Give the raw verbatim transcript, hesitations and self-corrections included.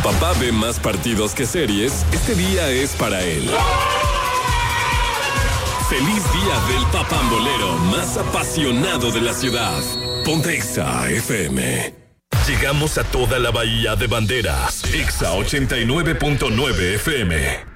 papá ve más partidos que series, este día es para él. Feliz día del papambolero más apasionado de la ciudad. Ponte Exa F M. Llegamos a toda la bahía de Banderas. Exa ochenta y nueve punto nueve F M.